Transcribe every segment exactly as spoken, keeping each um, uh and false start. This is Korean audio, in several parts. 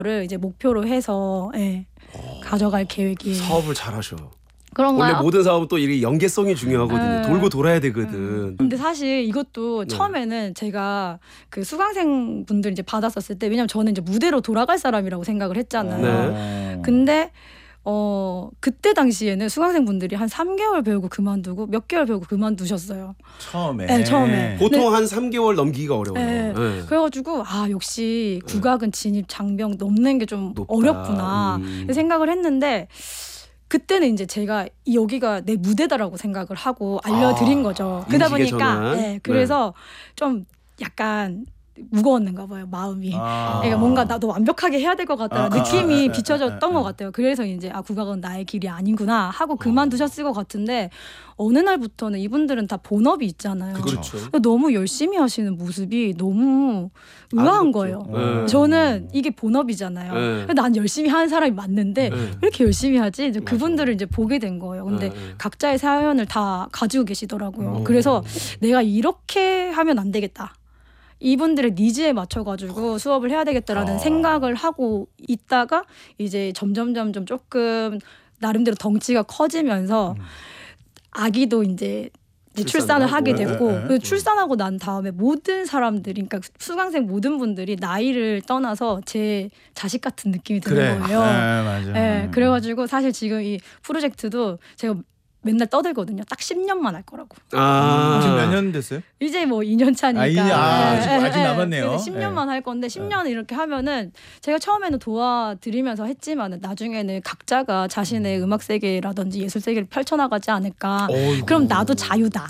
를 이제 목표로 해서 예, 가져갈 계획이에요. 사업을 잘하셔. 그런가요? 원래 모든 사업은 또 이 연계성이 중요하거든요. 네. 돌고 돌아야 되거든. 음. 근데 사실 이것도 네. 처음에는 제가 그 수강생 분들 이제 받았었을 때, 왜냐면 저는 이제 무대로 돌아갈 사람이라고 생각을 했잖아요. 네. 근데 어 그때 당시에는 수강생 분들이 한 삼 개월 배우고 그만두고 몇 개월 배우고 그만두셨어요. 처음에. 네, 처음에. 보통 네. 한 삼 개월 넘기기가 어려워요. 네. 네. 그래가지고 아 역시 국악은 진입 장벽 넘는 게 좀 높다. 어렵구나 음. 생각을 했는데, 그때는 이제 제가 여기가 내 무대다라고 생각을 하고 알려드린 아, 거죠. 그러다 인식의 보니까 전환. 네, 그래서 좀 약간 무거웠는가 봐요, 마음이. 아. 그러니까 뭔가 나도 완벽하게 해야 될 것 같다는 아, 느낌이 아, 아, 아, 비춰졌던 아, 아, 것 같아요. 그래서 이제 아 국악은 나의 길이 아니구나 하고 그만두셨을 것 같은데, 어느 날부터는 이분들은 다 본업이 있잖아요. 그렇죠. 너무 열심히 하시는 모습이 너무 의아한 거예요. 네. 저는 이게 본업이잖아요. 네. 근데 난 열심히 하는 사람이 맞는데 네. 왜 이렇게 열심히 하지? 이제 맞아. 그분들을 이제 보게 된 거예요. 근데 네. 각자의 사연을 다 가지고 계시더라고요. 음. 그래서 내가 이렇게 하면 안 되겠다. 이분들의 니즈에 맞춰가지고 수업을 해야 되겠다라는 아. 생각을 하고 있다가 이제 점점 점점 조금 나름대로 덩치가 커지면서 음. 아기도 이제 이제 출산을 출산을 하게 하고. 됐고, 네, 네. 그 출산하고 난 다음에 모든 사람들이, 그러니까 수강생 모든 분들이 나이를 떠나서 제 자식 같은 느낌이 드는 그래. 거예요. 네, 맞아. 네, 그래가지고 사실 지금 이 프로젝트도 제가 맨날 떠들거든요. 딱 십 년만 할 거라고. 아. 지금 몇 년 됐어요? 이제 뭐 이 년 차니까. 아, 이 년. 아, 네, 아직- 네, 아직 네. 남았네요. 그래서 십 년만 할 건데 십 년을 이렇게 하면은 제가 처음에는 도와드리면서 했지만은 나중에는 각자가 자신의 음악 세계라든지 예술 세계를 펼쳐나가지 않을까. 어이구. 그럼 나도 자유다.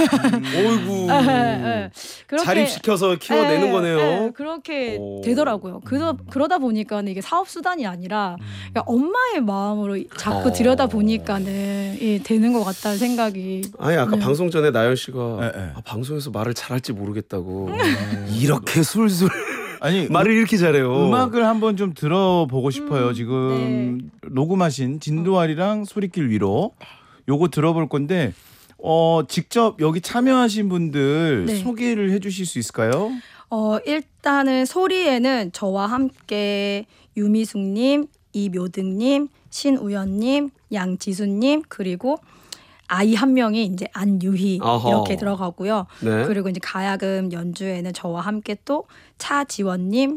어이구. 네, 네. 그렇게 자립시켜서 키워내는 네, 거네요. 네, 그렇게 오. 되더라고요. 그러, 그러다 보니까 이게 사업 수단이 아니라 음. 그러니까 엄마의 마음으로 자꾸 어. 들여다 보니까는 예, 되는 것 같다는 생각이. 아니 아까 네. 방송 전에 나연 씨가 네, 네. 아, 방송에서 말을 잘할지 모르겠다고 이렇게 술술 아니 말을 이렇게 잘해요. 음악을 한번 좀 들어보고 싶어요. 음, 지금 녹음하신 진도아리랑 소리길 위로 요거 들어볼 건데 어 직접 여기 참여하신 분들 네. 소개를 해주실 수 있을까요? 어, 일단은 소리에는 저와 함께 유미숙님, 이묘등님, 신우연님, 양지수님, 그리고 아이 한 명이 이제 안유희 어허. 이렇게 들어가고요. 네. 그리고 이제 가야금 연주에는 저와 함께 또 차지원님,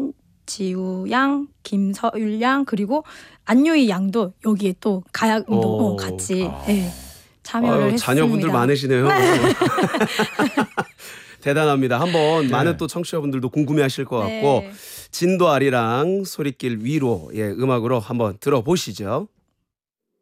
심지우 양, 김서율 양, 그리고 안유희 양도 여기에 또 가야금도 오. 어, 같이 아. 예, 참여를 아유, 했습니다. 자녀분들 많으시네요. 대단합니다. 한번 네. 많은 또 청취자분들도 궁금해하실 것 같고 네. 진도아리랑 소리길 위로 예, 음악으로 한번 들어보시죠.